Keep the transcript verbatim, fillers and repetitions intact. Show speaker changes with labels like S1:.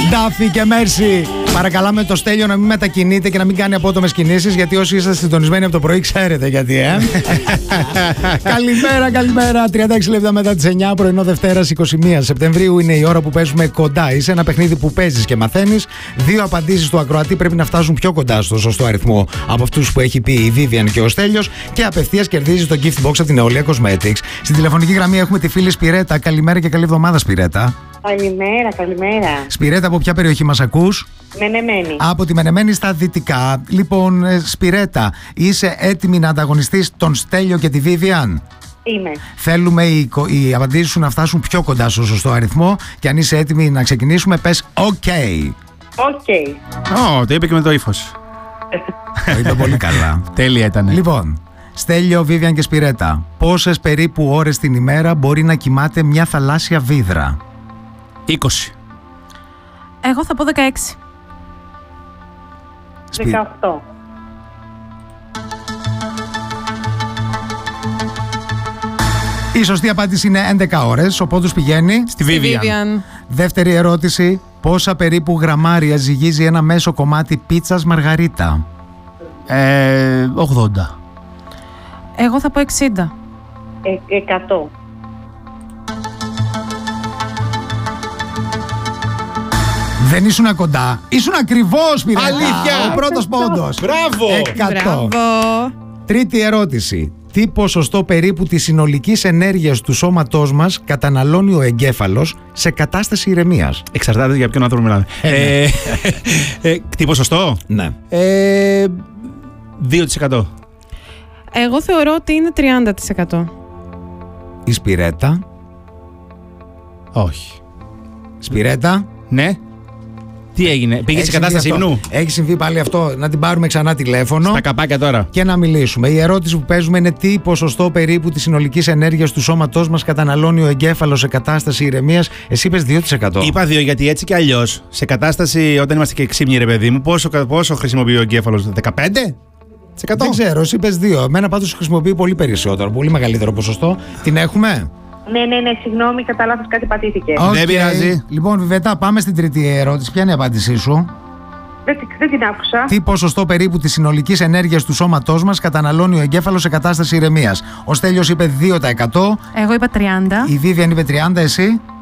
S1: Ντάφι και Μέρσι. Παρακαλάμε το Στέλιο να μην μετακινείται και να μην κάνει απότομες κινήσεις, γιατί όσοι είσαστε συντονισμένοι από το πρωί ξέρετε γιατί, ε. Καλημέρα, καλημέρα. τριάντα έξι λεπτά μετά τις εννιά, πρωινό Δευτέρας είκοσι μία Σεπτεμβρίου είναι η ώρα που παίζουμε κοντά. Είσαι ένα παιχνίδι που παίζεις και μαθαίνεις. Δύο απαντήσεις του ακροατή πρέπει να φτάσουν πιο κοντά στο σωστό αριθμό από αυτούς που έχει πει η Vivian και ο Στέλιος και απευθείας κερδίζεις το gift box από την Αιωλία Cosmetics. Στην τηλεφωνική γραμμή έχουμε τη φίλη Σπυρέτα. Καλημέρα και καλή εβδομάδα, Σπυρέτα.
S2: Καλημέρα, καλημέρα.
S1: Σπυρέτα, από ποια περιοχή μας ακούς?
S2: Μενεμένη.
S1: Από τη Μενεμένη στα δυτικά. Λοιπόν, Σπυρέτα, είσαι έτοιμη να ανταγωνιστείς τον Στέλιο και τη Vivian?
S2: Είμαι.
S1: Θέλουμε οι, οι απαντήσεις σου να φτάσουν πιο κοντά στο σωστό αριθμό και αν είσαι έτοιμη να ξεκινήσουμε, πες OK.
S2: OK.
S3: Ω, το είπε και με το ύφος.
S1: Το είπε πολύ καλά.
S3: Τέλεια ήτανε.
S1: Λοιπόν, Στέλιο, Vivian και Σπυρέτα, πόσες περίπου ώρες την ημέρα μπορεί να κοιμάται μια θαλάσσια βύδρα?
S3: είκοσι.
S4: Εγώ θα πω δεκαέξι.
S2: δεκαοκτώ.
S1: Η σωστή απάντηση είναι έντεκα ώρες, ο πόντος πηγαίνει
S3: Στη Vivian.
S1: Δεύτερη ερώτηση, πόσα περίπου γραμμάρια ζυγίζει ένα μέσο κομμάτι πίτσας μαργαρίτα?
S3: Ε, ογδόντα.
S4: Εγώ θα πω εξήντα.
S2: Ε, εκατό.
S1: Δεν ήσουν κοντά, ήσουν ακριβώς, Σπυρέτα.
S3: Αλήθεια!
S1: Ο πρώτος πόντος.
S3: Μπράβο!
S1: εκατό.
S4: Μπράβο.
S1: Τρίτη ερώτηση. Τι ποσοστό περίπου της συνολικής ενέργειας του σώματός μας καταναλώνει ο εγκέφαλος σε κατάσταση ηρεμίας?
S3: Εξαρτάται για ποιον άνθρωπο μιλάμε.
S1: Ε,
S3: ε, ε, τι ποσοστό?
S1: Ναι.
S3: Ε, δύο τοις εκατό.
S4: Εγώ θεωρώ ότι είναι τριάντα τοις εκατό.
S1: Η Σπυρέτα.
S3: Όχι.
S1: Σπυρέτα.
S3: Ναι. Τι έγινε, πήγε σε κατάσταση ύπνου?
S1: Έχει συμβεί πάλι αυτό, να την πάρουμε ξανά τηλέφωνο.
S3: Στα καπάκια τώρα.
S1: Και να μιλήσουμε. Η ερώτηση που παίζουμε είναι τι ποσοστό περίπου της συνολικής ενέργειας του σώματός μας καταναλώνει ο εγκέφαλος σε κατάσταση ηρεμίας? Εσύ είπες δύο τοις εκατό.
S3: Είπα δύο, γιατί έτσι κι αλλιώς σε κατάσταση όταν είμαστε και ξύπνοι, ρε παιδί μου, πόσο, πόσο χρησιμοποιεί ο εγκέφαλος? δεκαπέντε τοις εκατό.
S1: Δεν ξέρω, εσύ είπες δύο. Εμένα πάντως χρησιμοποιεί πολύ περισσότερο, πολύ μεγαλύτερο ποσοστό. Την έχουμε?
S2: Ναι, ναι, ναι, συγγνώμη, κατά λάθος κάτι πατήθηκε.
S1: Okay.
S3: Δεν πειράζει.
S1: Λοιπόν, Βιβέτα, πάμε στην τρίτη ερώτηση. Ποια είναι η απάντησή σου?
S2: Δεν, δεν την άκουσα.
S1: Τι ποσοστό περίπου της συνολικής ενέργειας του σώματός μας καταναλώνει ο εγκέφαλος σε κατάσταση ηρεμίας? Ο Στέλιος είπε δύο τοις εκατό.
S4: Εγώ είπα τριάντα.
S1: Η Vivian είπε τριάντα, εσύ?